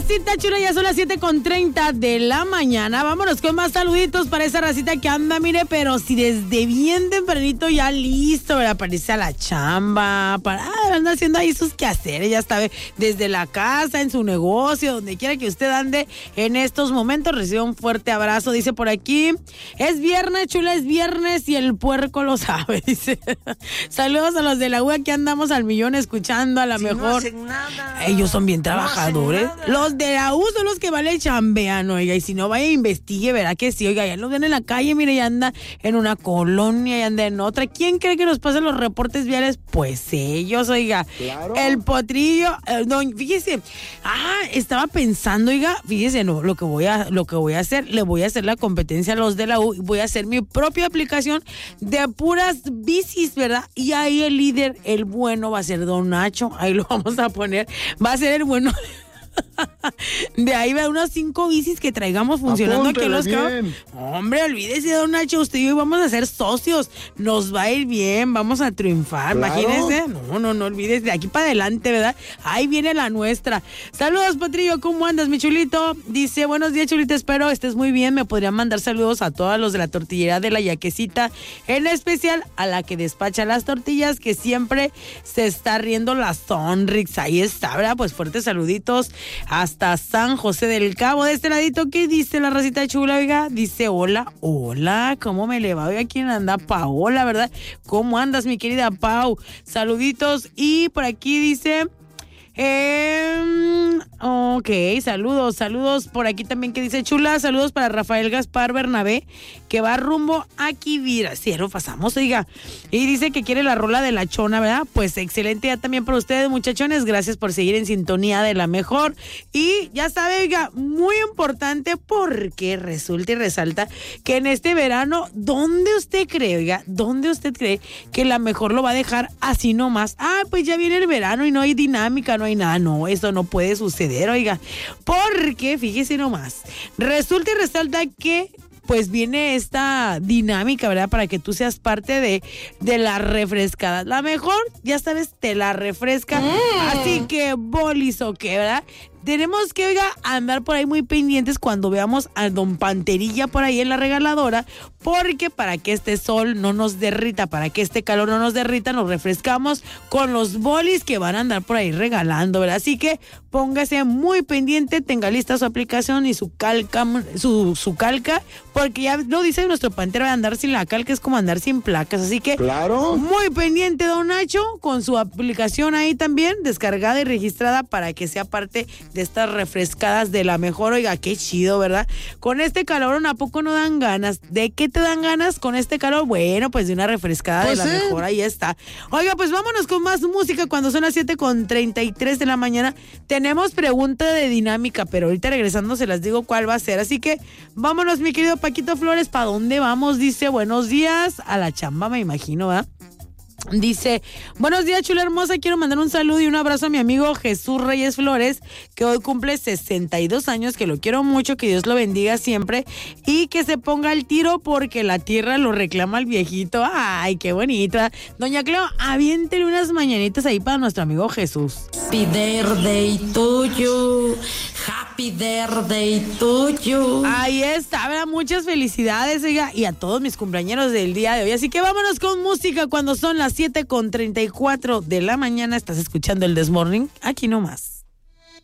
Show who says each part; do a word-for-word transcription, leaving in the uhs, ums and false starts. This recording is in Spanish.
Speaker 1: Racita chula, ya son las siete con treinta de la mañana. Vámonos con más saluditos para esa racita que anda, mire, pero si desde bien tempranito ya listo, ¿verdad? Para irse a la chamba, para, ah, anda haciendo ahí sus quehaceres, ya está, desde la casa, en su negocio, donde quiera que usted ande en estos momentos, reciba un fuerte abrazo. Dice por aquí, es viernes, chula, es viernes y el puerco lo sabe, dice. Saludos a los de la U A que andamos al millón escuchando, a la
Speaker 2: si
Speaker 1: mejor.
Speaker 2: No hacen nada.
Speaker 1: Ellos son bien trabajadores. No los de la U son los que vale chambean, oiga, y si no, vaya e investigue, verá que sí, oiga, ya los ven en la calle, mire, ya anda en una colonia, ya anda en otra. ¿Quién cree que nos pasan los reportes viales? Pues ellos, oiga.
Speaker 2: Claro.
Speaker 1: El potrillo, eh, no, fíjese, ah, estaba pensando, oiga, fíjese, no, lo que voy a, lo que voy a hacer, le voy a hacer la competencia a los de la U, voy a hacer mi propia aplicación de puras bicis, ¿verdad? Y ahí el líder, el bueno, va a ser Don Nacho, ahí lo vamos a poner, va a ser el bueno. De ahí va unas cinco bicis que traigamos funcionando aquí en los carros. Hombre, olvídese, Don Nacho, usted y yo vamos a ser socios. Nos va a ir bien, vamos a triunfar. Claro. Imagínese. No, no, no olvides, de aquí para adelante, ¿verdad? Ahí viene la nuestra. Saludos, Potrillo, ¿cómo andas, mi chulito? Dice, buenos días, chulito, espero estés muy bien. Me podrían mandar saludos a todos los de la tortillería de la Yaquecita, en especial a la que despacha las tortillas, que siempre se está riendo la Sonrix. Ahí está, ¿verdad? Pues fuertes saluditos hasta San José del Cabo. De este ladito, ¿qué dice la racita chula, oiga? Dice, hola, hola, ¿cómo me le va? Oiga, ¿quién anda? Paola, ¿verdad? ¿Cómo andas, mi querida Pau? Saluditos. Y por aquí dice... Eh, ok, saludos, saludos por aquí también que dice chula, saludos para Rafael Gaspar Bernabé, que va rumbo a Quivira. Sí, lo pasamos, oiga. Y dice que quiere la rola de la chona, ¿verdad? Pues excelente ya también para ustedes, muchachones. Gracias por seguir en sintonía de la mejor. Y ya sabe, oiga, muy importante porque resulta y resalta que en este verano, ¿dónde usted cree, oiga? ¿Dónde usted cree que la mejor lo va a dejar así nomás? Ah, pues ya viene el verano y no hay dinámica, no hay nada, no, eso no puede suceder, oiga, porque fíjese nomás, resulta y resalta que pues viene esta dinámica, ¿verdad? Para que tú seas parte de, de la refrescada. La mejor, ya sabes, te la refresca, mm. Así que bolis o qué, ¿verdad? Tenemos que, oiga, andar por ahí muy pendientes cuando veamos a Don Panterilla por ahí en la regaladora, porque para que este sol no nos derrita, para que este calor no nos derrita, nos refrescamos con los bolis que van a andar por ahí regalando, ¿verdad? Así que póngase muy pendiente, tenga lista su aplicación y su calca, su, su calca, porque ya lo dice nuestro Pantero, andar sin la calca es como andar sin placas, así que
Speaker 2: claro,
Speaker 1: muy pendiente, Don Nacho, con su aplicación ahí también, descargada y registrada para que sea parte de estas refrescadas de la mejor. Oiga, qué chido, ¿verdad? Con este calor, ¿a poco no dan ganas? ¿De qué te dan ganas con este calor? Bueno, pues de una refrescada pues de la sí. mejor, ahí está. Oiga, pues vámonos con más música cuando son las siete con treinta y tres de la mañana. Tenemos pregunta de dinámica, pero ahorita regresando se las digo cuál va a ser. Así que vámonos, mi querido Paquito Flores, ¿para dónde vamos? Dice, buenos días, a la chamba, me imagino, ¿verdad? Dice, buenos días, chula hermosa, quiero mandar un saludo y un abrazo a mi amigo Jesús Reyes Flores, que hoy cumple sesenta y dos años, que lo quiero mucho, que Dios lo bendiga siempre y que se ponga al tiro porque la tierra lo reclama al viejito. Ay, qué bonita. Doña Cleo, aviéntele unas mañanitas ahí para nuestro amigo Jesús.
Speaker 3: Happy birthday tuyo, happy birthday tuyo.
Speaker 1: Ahí está, ¿verdad? Muchas felicidades, oiga, y a todos mis cumpleañeros del día de hoy. Así que vámonos con música cuando son las siete con treinta y cuatro de la mañana. Estás escuchando el This Morning, aquí nomás.